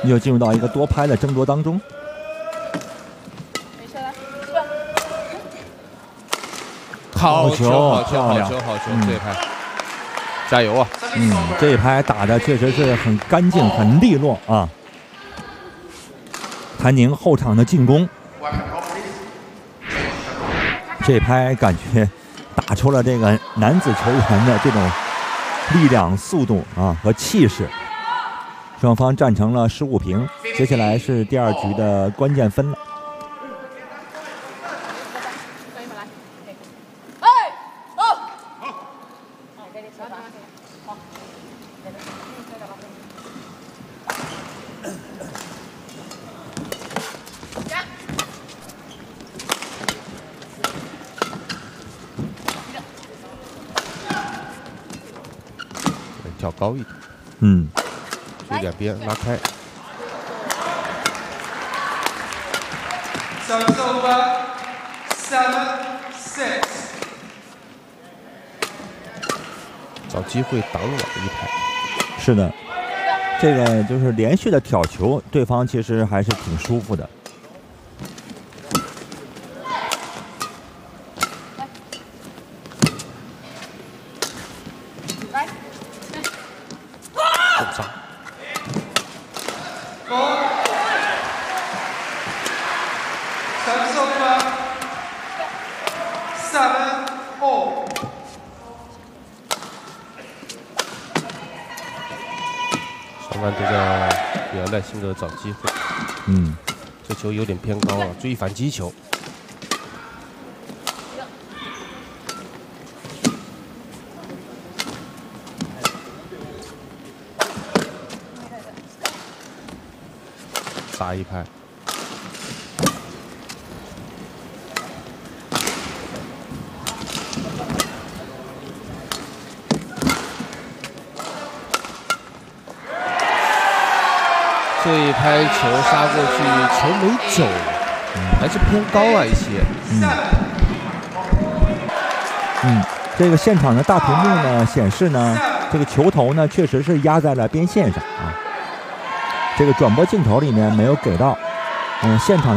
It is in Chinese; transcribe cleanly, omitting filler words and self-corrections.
又进入到一个多拍的争夺当中。 好球，好球， 漂亮， 好球，好球！这一拍，加油啊！ 这一拍打的确实是很干净、很利落啊。谭宁后场的进攻，这一拍感觉打出了这个男子球员的这种力量、速度啊和气势。双方战成了15平，接下来是第2局的关键分了。 较高一点，有点边拉开。找机会挡网一拍。 是的，这个就是连续的挑球，对方其实还是挺舒服的。 双方都在比较耐心的找机会。这球有点偏高了，注意反击球。杀一拍。这一拍球杀过去，球没走，还是偏高了一些。 这个现场的大屏幕呢显示呢，这个球头呢确实是压在了边线上啊。这个转播镜头里面没有给到，现场。